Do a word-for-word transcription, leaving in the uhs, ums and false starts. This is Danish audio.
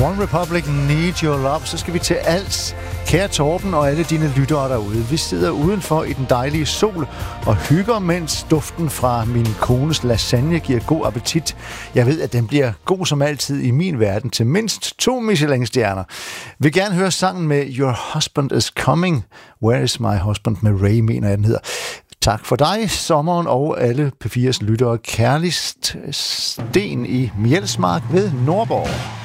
One Republic, Need Your Love. Så skal vi til Als. Kære Torben og alle dine lyttere derude. Vi sidder udenfor i den dejlige sol og hygger, mens duften fra min kones lasagne giver god appetit. Jeg ved, at den bliver god som altid i min verden til mindst to Michelin-stjerner. Vil gerne høre sangen med Your Husband Is Coming. Where Is My Husband med Ray, mener jeg den hedder. Tak for dig, sommeren og alle P fires lyttere. Kærligst Sten i Mjelsmark ved Nordborg.